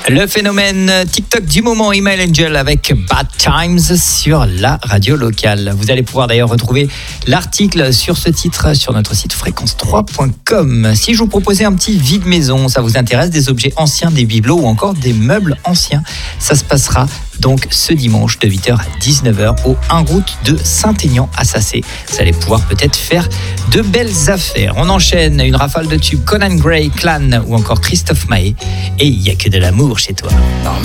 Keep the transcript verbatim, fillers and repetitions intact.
Le phénomène TikTok du moment, Email Angel avec Bad Times sur la radio locale. Vous allez pouvoir d'ailleurs retrouver l'article sur ce titre sur notre site fréquence trois point com. Si je vous proposais un petit vide maison, ça vous intéresse, des objets anciens, des bibelots ou encore des meubles anciens, ça se passera donc ce dimanche de huit heures à dix-neuf heures au un route de Saint-Aignan à Sacé. Vous allez pouvoir peut-être faire de belles affaires. On enchaîne une rafale de tubes, Conan Gray, Clan ou encore Christophe Maé. Et il n'y a que de l'amour chez toi.